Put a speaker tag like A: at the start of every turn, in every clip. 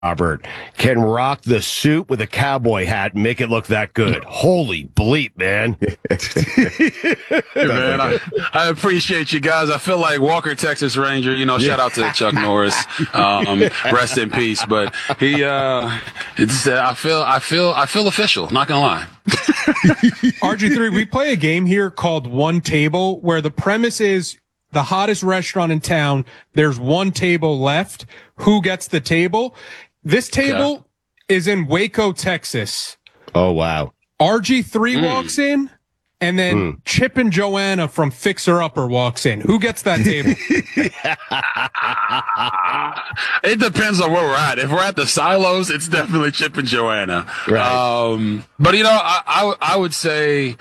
A: Robert, can rock the suit with a cowboy hat and make it look that good. Holy bleep, man.
B: Hey, man, I appreciate you guys. I feel like Walker, Texas Ranger, shout out to Chuck Norris. Rest in peace. But I feel official, not gonna lie.
C: RG3, we play a game here called One Table where the premise is the hottest restaurant in town. There's one table left. Who gets the table? This table is in Waco, Texas.
A: Oh, wow.
C: RG3 walks in, and then Chip and Joanna from Fixer Upper walks in. Who gets that table?
B: It depends on where we're at. If we're at the Silos, it's definitely Chip and Joanna.
A: Right.
B: But, I would say,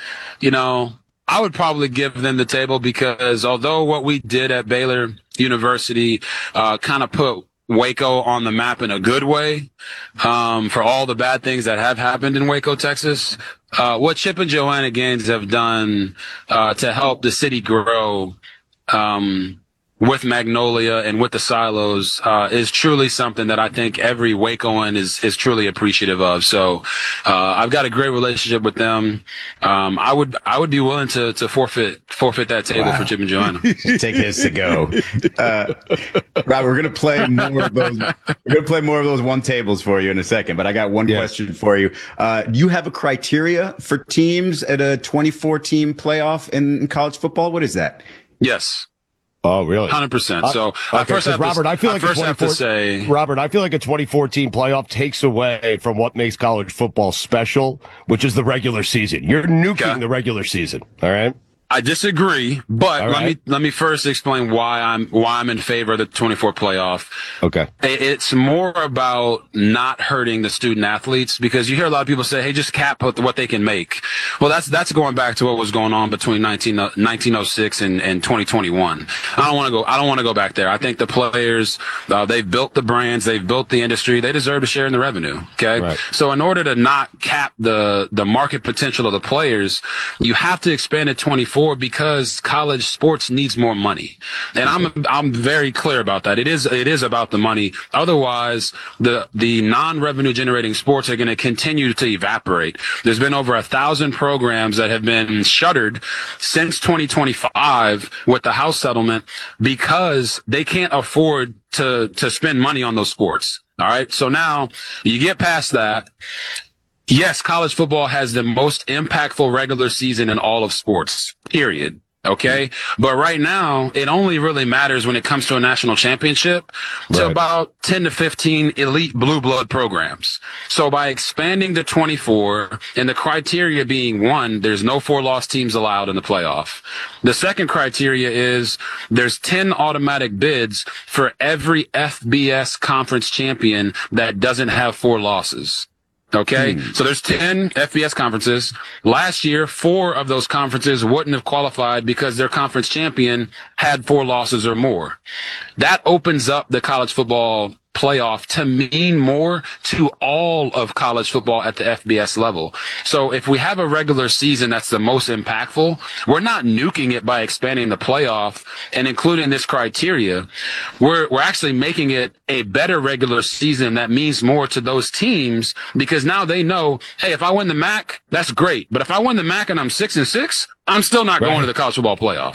B: I would probably give them the table because although what we did at Baylor University kind of put Waco on the map in a good way for all the bad things that have happened in Waco, Texas, what Chip and Joanna Gaines have done to help the city grow with Magnolia and with the Silos is truly something that I think every Wacoan is truly appreciative of. So I've got a great relationship with them. I would be willing to forfeit that table for Chip and Joanna.
D: Take his to go. Robert, we're gonna play more of those. We're gonna play more of those one tables for you in a second. But I got one question for you. Do you have a criteria for teams at a 24-team playoff in college football? What is that?
B: Yes.
A: Oh, really?
B: 100%. So
A: Robert, I feel like a 2014 playoff takes away from what makes college football special, which is the regular season. You're nuking the regular season. All right.
B: I disagree, but let me first explain why I'm in favor of the 24 playoff.
A: Okay.
B: It's more about not hurting the student athletes because you hear a lot of people say, "Hey, just cap what they can make." Well, that's going back to what was going on between 1906 and 2021. I don't want to go back there. I think the players, they've built the brands, they've built the industry, they deserve to share in the revenue. Okay. Right. So in order to not cap the market potential of the players, you have to expand it 24. Because college sports needs more money. And I'm very clear about that. It is about the money. Otherwise, the non-revenue generating sports are going to continue to evaporate. There's been over 1,000 programs that have been shuttered since 2025 with the House settlement because they can't afford to spend money on those sports. All right. So now you get past that. Yes, college football has the most impactful regular season in all of sports, period. Okay. But right now, it only really matters when it comes to a national championship to about 10 to 15 elite blue blood programs. So by expanding to 24 and the criteria being one, there's no 4-loss teams allowed in the playoff. The second criteria is there's 10 automatic bids for every FBS conference champion that doesn't have 4 losses. Okay. So there's 10 FBS conferences. Last year, 4 of those conferences wouldn't have qualified because their conference champion had 4 losses or more. That opens up the college football playoff to mean more to all of college football at the FBS level. So if we have a regular season that's the most impactful, we're not nuking it by expanding the playoff and including this criteria. We're actually making it a better regular season that means more to those teams because now they know, hey, if I win the MAC, that's great. But if I win the MAC and I'm 6-6, I'm still not going to the college football playoff.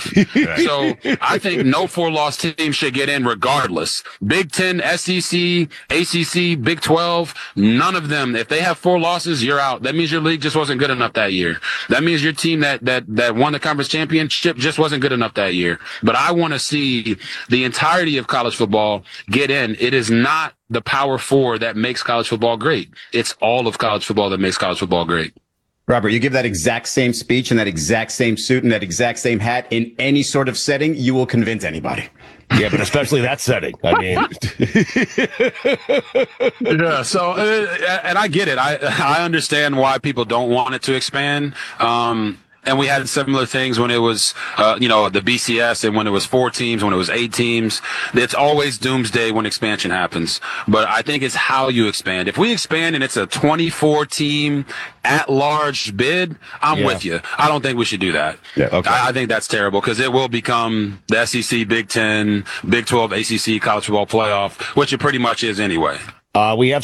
B: So I think no 4-loss team should get in regardless. Big 10, SEC, ACC, Big 12, none of them. If they have 4 losses, you're out. That means your league just wasn't good enough that year. That means your team that won the conference championship just wasn't good enough that year. But I want to see the entirety of college football get in. It is not the Power 4 that makes college football great. It's all of college football that makes college football great.
D: Robert, you give that exact same speech and that exact same suit and that exact same hat in any sort of setting, you will convince anybody.
A: Yeah, but especially that setting. I mean,
B: yeah. So, and I get it. I understand why people don't want it to expand. And we had similar things when it was, the BCS and when it was 4 teams, when it was 8 teams. It's always doomsday when expansion happens. But I think it's how you expand. If we expand and it's a 24-team at-large bid, I'm with you. I don't think we should do that.
A: Yeah, okay.
B: I think that's terrible because it will become the SEC, Big 10, Big 12, ACC, college football playoff, which it pretty much is anyway.
A: We have